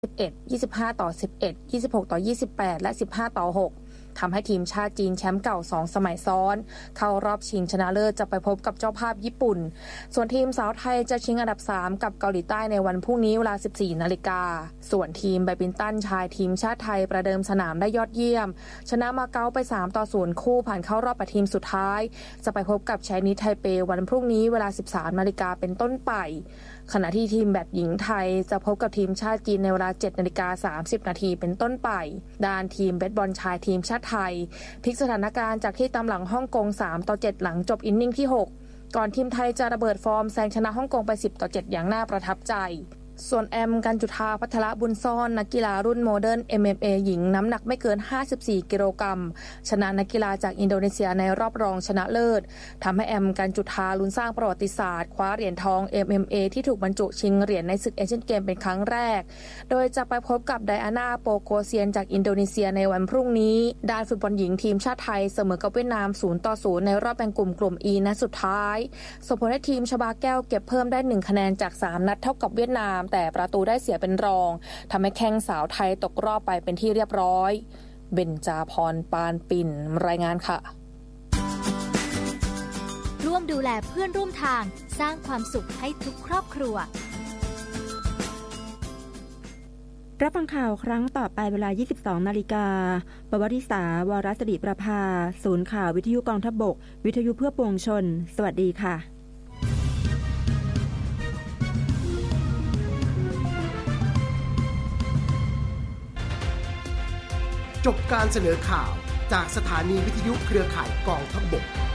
11 25-11 26-28 และ 15-6 ทำให้ทีมชาติจีนแชมป์เก่า2สมัยซ้อนเข้ารอบชิงชนะเลิศจะไปพบกับเจ้าภาพญี่ปุ่นส่วนทีมสาวไทยจะชิงอันดับ3กับเกาหลีใต้ในวันพรุ่งนี้เวลา 14 นาฬิกาส่วนทีมแบดมินตันชายทีมชาติไทยประเดิมสนามได้ยอดเยี่ยมชนะมาเก๊าไป3-0คู่ผ่านเข้ารอบ8ทีมสุดท้ายจะไปพบกับไชนีสไทเปวันพรุ่งนี้เวลา 13 นาฬิกาเป็นต้นไปขณะที่ทีมแบดหญิงไทยจะพบกับทีมชาติจีนในเวลา 7:30 นาทีเป็นต้นไปด้านทีมเบสบอลชายทีมชาติไทยพลิกสถานการณ์จากที่ตามหลังฮ่องกง 3-7 หลังจบอินนิ่งที่ 6 ก่อนทีมไทยจะระเบิดฟอร์มแซงชนะฮ่องกงไป 10-7 อย่างน่าประทับใจส่วนแอมกันจุฑาภัทรบุญซ่อนนักกีฬารุ่นโมเดิร์น MMA หญิงน้ำหนักไม่เกิน54กิโลกรัมชนะนักกีฬาจากอินโดนีเซียในรอบรองชนะเลิศทำให้แอมกันจุฑาลุ้นสร้างประวัติศาสตร์คว้าเหรียญทอง MMA ที่ถูกบรรจุชิงเหรียญในศึกเอเชียนเกมเป็นครั้งแรกโดยจะไปพบกับไดอาน่าโปโกเซียนจากอินโดนีเซียในวันพรุ่งนี้ด้านฟุตบอลหญิงทีมชาติไทยเสมอกับเวียดนาม 0-0 ในรอบแบ่งกลุ่ม E นัดสุดท้ายส่งผลให้ทีมชบาแก้วเก็บเพิ่มได้1คะแนนจาก3นัดเท่ากับเวียดนามแต่ประตูได้เสียเป็นรองทำให้แข้งสาวไทยตกรอบไปเป็นที่เรียบร้อยเบญจาพรปานปิ่นรายงานค่ะร่วมดูแลเพื่อนร่วมทางสร้างความสุขให้ทุกครอบครัวรับฟังข่าวครั้งต่อไปเวลา 22 นาฬิกาปวริษาวรศิริประภาศูนย์ข่าววิทยุกองทัพบกวิทยุเพื่อปวงชนสวัสดีค่ะจบการเสนอข่าวจากสถานีวิทยุเครือข่ายกองทัพบก